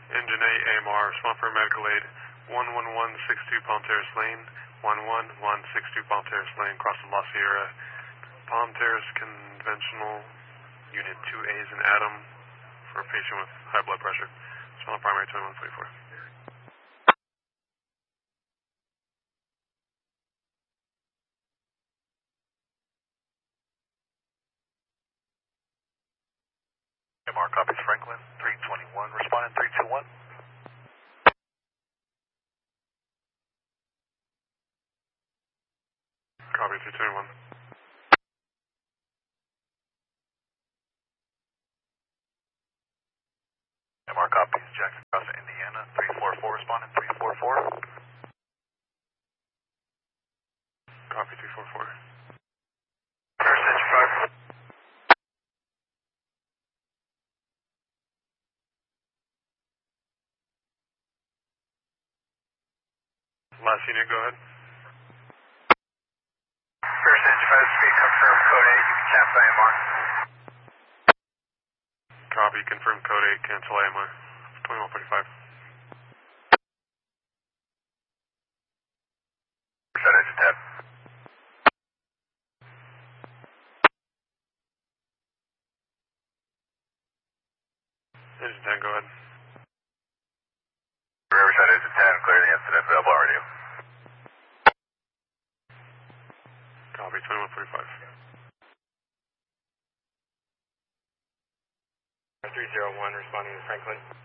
Engine 8 AMR, respond for medical aid. 11162 Palm Terrace Lane. 11162 Palm Terrace Lane, cross the La Sierra. Palm Terrace Conventional, Unit 2A's in Adam for a patient with high blood pressure. Respond primary 2144. AMR copies Franklin, 321, responding 321. Copy 321. AMR copies Jackson Cross, Indiana, 344, responding 344. Copy 344. First engine 5. Last unit, go ahead. First engine 5, speed confirmed, code 8, you can cancel AMR. Copy, confirm code 8, cancel AMR. 2145. Set engine 10. Engine 10, go ahead. Riverside engine 10, clear the incident, available radio. Copy 2145. 301, responding to Franklin.